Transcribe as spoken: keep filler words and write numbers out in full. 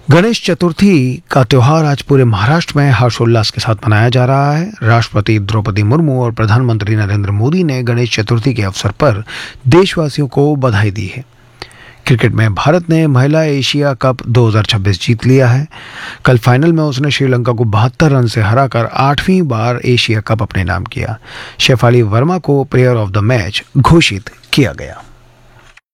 गणेश चतुर्थी का त्योहार आज पूरे महाराष्ट्र में हर्षोल्लास के साथ मनाया जा रहा है। राष्ट्रपति द्रौपदी मुर्मू और प्रधानमंत्री नरेंद्र मोदी ने गणेश चतुर्थी के अवसर पर देशवासियों को बधाई दी है। क्रिकेट में भारत ने महिला एशिया कप दो हज़ार छब्बीस जीत लिया है। कल फाइनल में उसने श्रीलंका को बहत्तर रन से हराकर आठवीं बार एशिया कप अपने नाम किया। शेफाली वर्मा को प्लेयर ऑफ द मैच घोषित किया गया।